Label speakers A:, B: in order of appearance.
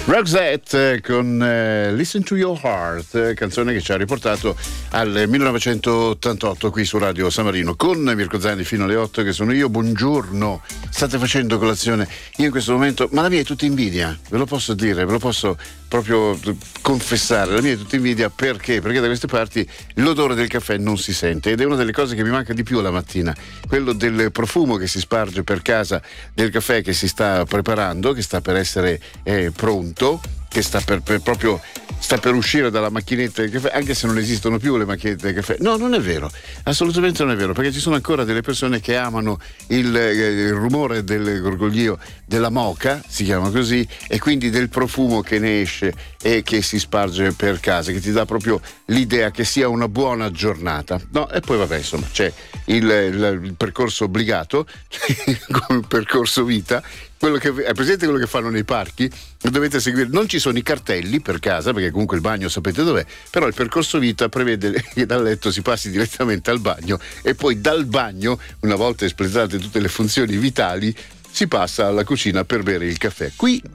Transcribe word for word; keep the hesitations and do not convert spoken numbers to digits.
A: Roxette con eh, Listen to Your Heart, canzone che ci ha riportato al millenovecentottantotto qui su Radio San Marino con Mirko Zani fino alle otto, che sono io. Buongiorno, state facendo colazione? Io in questo momento, ma la mia è tutta invidia, ve lo posso dire, ve lo posso proprio confessare, la mia è tutta invidia. Perché? Perché da queste parti l'odore del caffè non si sente ed è una delle cose che mi manca di più la mattina, quello del profumo che si sparge per casa del caffè che si sta preparando, che sta per essere eh, pronto, che sta per, per proprio sta per uscire dalla macchinetta del caffè, anche se non esistono più le macchinette del caffè. No, non è vero, assolutamente non è vero, perché ci sono ancora delle persone che amano il, il rumore del gorgoglio della moka, si chiama così, e quindi del profumo che ne esce e che si sparge per casa, che ti dà proprio l'idea che sia una buona giornata. No, e poi vabbè, insomma, c'è il, il, il percorso obbligato come percorso vita, quello che è presente, quello che fanno nei parchi, dovete seguire. Non ci sono i cartelli per casa, perché comunque il bagno sapete dov'è, però il percorso vita prevede che dal letto si passi direttamente al bagno e poi dal bagno, una volta espletate tutte le funzioni vitali, si passa alla cucina per bere il caffè. Qui